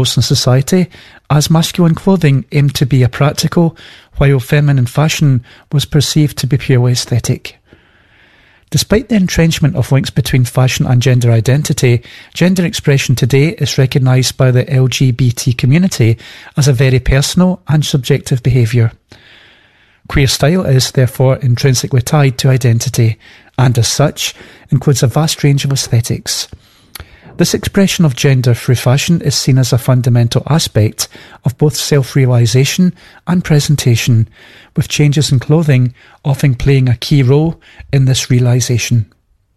roles in society, as masculine clothing aimed to be a practical, while feminine fashion was perceived to be purely aesthetic. Despite the entrenchment of links between fashion and gender identity, gender expression today is recognised by the LGBT community as a very personal and subjective behaviour. Queer style is, therefore, intrinsically tied to identity, and as such, includes a vast range of aesthetics. This expression of gender through fashion is seen as a fundamental aspect of both self-realisation and presentation, with changes in clothing often playing a key role in this realisation.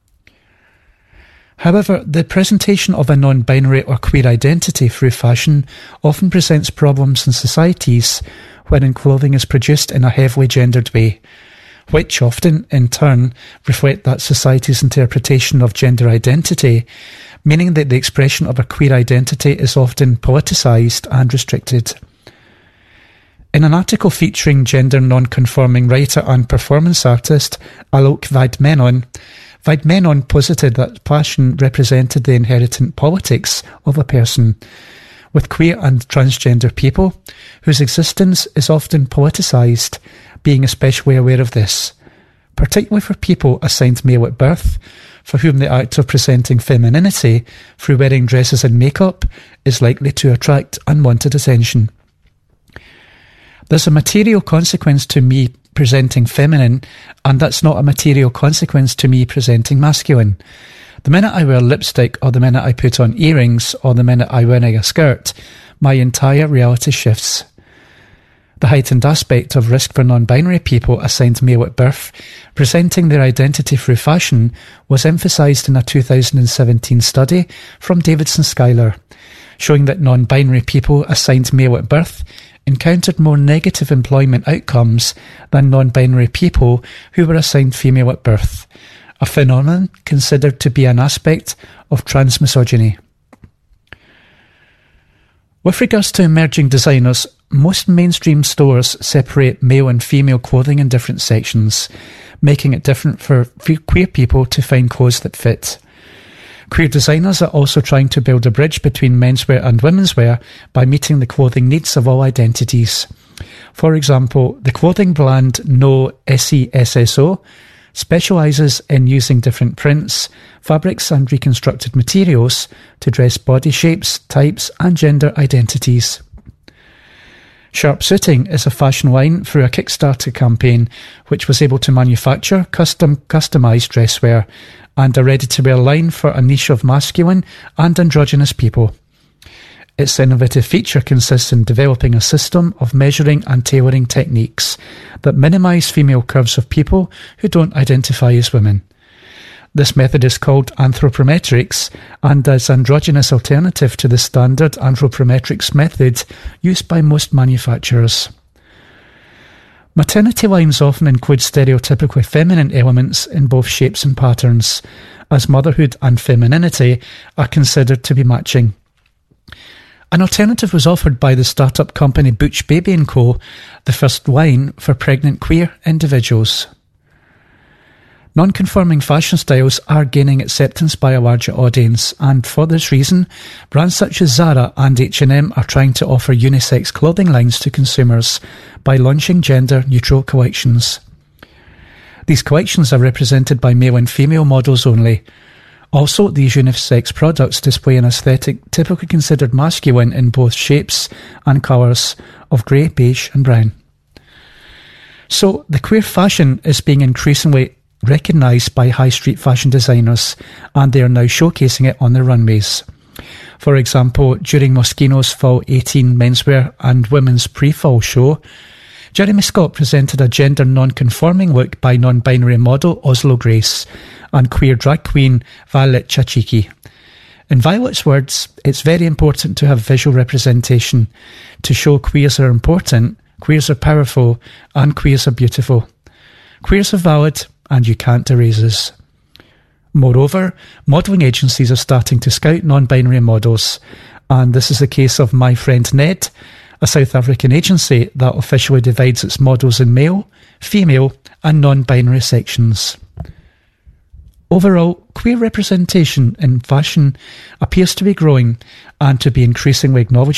However, the presentation of a non-binary or queer identity through fashion often presents problems in societies wherein clothing is produced in a heavily gendered way, which often, in turn, reflect that society's interpretation of gender identity, meaning that the expression of a queer identity is often politicised and restricted. In an article featuring gender non-conforming writer and performance artist Alok Vaid-Menon posited that fashion represented the inherent politics of a person, with queer and transgender people, whose existence is often politicised, being especially aware of this, particularly for people assigned male at birth, for whom the act of presenting femininity through wearing dresses and makeup is likely to attract unwanted attention. There's a material consequence to me presenting feminine, and that's not a material consequence to me presenting masculine. The minute I wear lipstick, or the minute I put on earrings, or the minute I wear a skirt, my entire reality shifts. The heightened aspect of risk for non-binary people assigned male at birth, presenting their identity through fashion, was emphasised in a 2017 study from Davidson Schuyler, showing that non-binary people assigned male at birth encountered more negative employment outcomes than non-binary people who were assigned female at birth, a phenomenon considered to be an aspect of transmisogyny. With regards to emerging designers, most mainstream stores separate male and female clothing in different sections, making it different for queer people to find clothes that fit. Queer designers are also trying to build a bridge between menswear and womenswear by meeting the clothing needs of all identities. For example, the clothing brand No SESSO specialises in using different prints, fabrics and reconstructed materials to dress body shapes, types and gender identities. Sharp Suiting is a fashion line through a Kickstarter campaign which was able to manufacture customised dresswear and a ready-to-wear line for a niche of masculine and androgynous people. Its innovative feature consists in developing a system of measuring and tailoring techniques that minimise female curves of people who don't identify as women. This method is called anthropometrics and is an androgynous alternative to the standard anthropometrics method used by most manufacturers. Maternity lines often include stereotypically feminine elements in both shapes and patterns, as motherhood and femininity are considered to be matching. An alternative was offered by the startup company Butch Baby & Co., the first line for pregnant queer individuals. Non-conforming fashion styles are gaining acceptance by a larger audience, and for this reason, brands such as Zara and H&M are trying to offer unisex clothing lines to consumers by launching gender-neutral collections. These collections are represented by male and female models only. Also, these unisex products display an aesthetic typically considered masculine in both shapes and colours of grey, beige and brown. So, the queer fashion is being increasingly recognised by high street fashion designers, and they are now showcasing it on their runways. For example, during Moschino's Fall 18 menswear and women's pre-fall show, Jeremy Scott presented a gender non-conforming look by non-binary model Oslo Grace and queer drag queen Violet Chachiki. In Violet's words, it's very important to have visual representation to show queers are important, queers are powerful, and queers are beautiful. Queers are valid, and you can't erase us. Moreover, modelling agencies are starting to scout non-binary models, and this is the case of My Friend Ned, a South African agency that officially divides its models in male, female and non-binary sections. Overall, queer representation in fashion appears to be growing and to be increasingly acknowledged